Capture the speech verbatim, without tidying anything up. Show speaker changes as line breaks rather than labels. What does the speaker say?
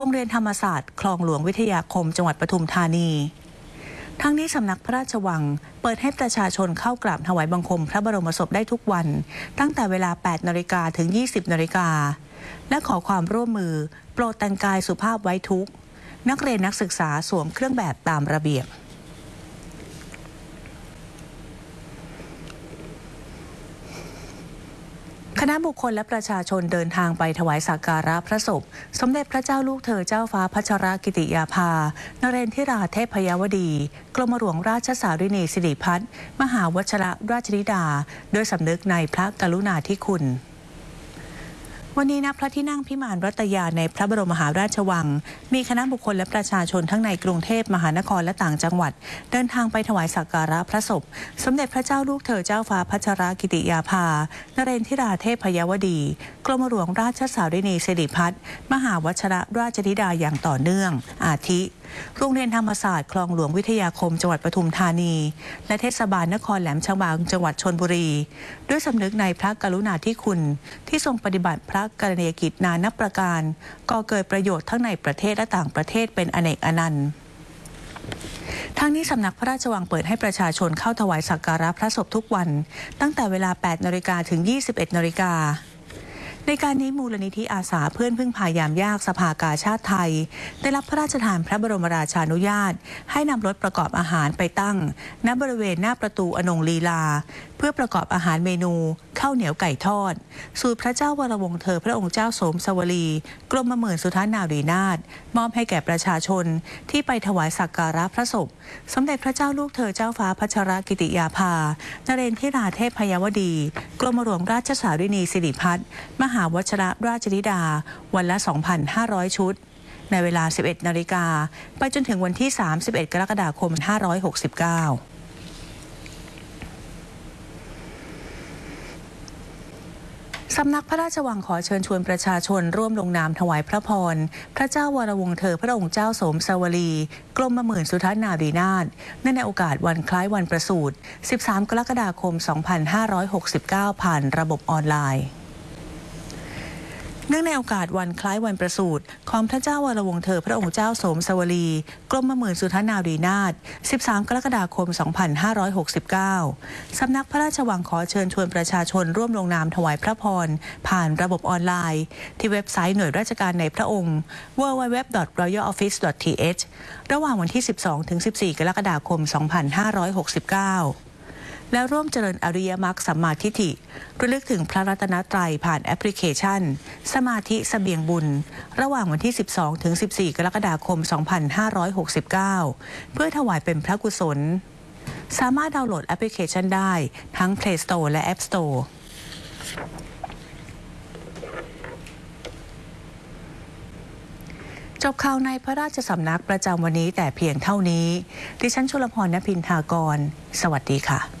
โรงเรียนธรรมศาสตร์คลองหลวงวิทยาคมจังหวัดปทุมธานีทั้งนี้สำนักพระราชวังเปิดให้ประชาชนเข้ากราบถวายบังคมพระบรมศพได้ทุกวันตั้งแต่เวลา แปดนาฬิกา ถึง ยี่สิบนาฬิกาและขอความร่วมมือโปรดแต่งกายสุภาพไว้ทุกนักเรียนนักศึกษาสวมเครื่องแบบตามระเบียบคณะบุคคลและประชาชนเดินทางไปถวายสักการะพระศพสมเด็จพระเจ้าลูกเธอเจ้าฟ้าพัชรกิติยาภานเรนทิราเทพยวดีกรมหลวงราชสารินีสิริพัฒน์มหาวชิรราชธิดาโดยสำนึกในพระกรุณาธิคุณวันนี้ณพระที่นั่งพิมานรัตยาในพระบรมมหาราชวังมีคณะบุคคลและประชาชนทั้งในกรุงเทพมหานครและต่างจังหวัดเดินทางไปถวายสักการะพระศพสมเด็จพระเจ้าลูกเธอเจ้าฟ้าพัชรกิติยาภานเรนทิราเทพยวดีกรมหลวงราชสารินีสิริพัฒน์มหาวชิรราชธิดาอย่างต่อเนื่องอาทิโรงเรียนธรรมศาสตร์คลองหลวงวิทยาคมจังหวัดปทุมธานีและเทศบาลนครแหลมฉบังจังหวัดชลบุรีด้วยสำนึกในพระกรุณาธิคุณที่ทรงปฏิบัติพระกรณียกิจนานับประการก่อเกิดประโยชน์ทั้งในประเทศและต่างประเทศเป็นอเนกอนันต์ทั้งนี้สำนักพระราชวังเปิดให้ประชาชนเข้าถวายสักการะพระศพทุกวันตั้งแต่เวลา แปดนาฬิกา ถึง ยี่สิบเอ็ดนาฬิกาในการนี้มูลนิธิอาสาเพื่อนพึ่งพายามยากสภากาชาติไทยได้รับพระราชทานพระบรมราชานุญาตให้นำรถประกอบอาหารไปตั้งณบริเวณหน้าประตูอนงลีลาเพื่อประกอบอาหารเมนูข้าวเหนียวไก่ทอดสูตรพระเจ้าวรวงศ์เธอพระองค์เจ้าโสมสวลีกรมหมื่นสุทานารีนาถมอบให้แก่ประชาชนที่ไปถวายสักการะพระศพสมเด็จพระเจ้าลูกเธอเจ้าฟ้าพัชรกิติยาภานเรนทิราเทพยวดีกรมหลวงราชสารินีสิริพัฒน์มหาวชิรราชธิดาวันละ สองพันห้าร้อย ชุดในเวลา สิบเอ็ดนาฬิกาไปจนถึงวันที่ สามสิบเอ็ดกรกฎาคมห้าร้อยหกสิบเก้าสำนักพระราชวังขอเชิญชวนประชาชนร่วมลงนามถวายพระพรพระเจ้าวรวงศ์เธอพระองค์เจ้าโสมสวลีกรมหมื่นสุทานารีนาถเนื่องในโอกาสวันคล้ายวันประสูติสิบสามกรกฎาคมสองพันห้าร้อยหกสิบเก้าผ่านระบบออนไลน์เนื่องในโอกาสวันคล้ายวันประสูติของพระเจ้าวรวงศ์เธอพระองค์เจ้าโสมสวลีกรมหมื่นสุทานารีนาถสิบสามกรกฎาคมสองพันห้าร้อยหกสิบเก้าสำนักพระราชวังขอเชิญชวนประชาชนร่วมลงนามถวายพระพรผ่านระบบออนไลน์ที่เว็บไซต์หน่วยราชการในพระองค์ ดับเบิลยู ดับเบิลยู ดับเบิลยู ดอท รอยัล ออฟฟิศ ดอท ที เอช ระหว่างวันที่ สิบสองถึงสิบสี่ กรกฎาคมสองพันห้าร้อยหกสิบเก้าและร่วมเจริญอริยมรรคสัมมาทิฏฐิระลึกถึงพระรัตนตรัยผ่านแอปพลิเคชันสมาธิเสบียงบุญระหว่างวันที่ สิบสองถึงสิบสี่ กรกฎาคมสองพันห้าร้อยหกสิบเก้าเพื่อถวายเป็นพระกุศลสามารถดาวน์โหลดแอปพลิเคชันได้ทั้ง Play Store และ App Store จบข่าวในพระราชสำนักประจำวันนี้แต่เพียงเท่านี้ดิฉันชลพร ณ พินทากรสวัสดีค่ะ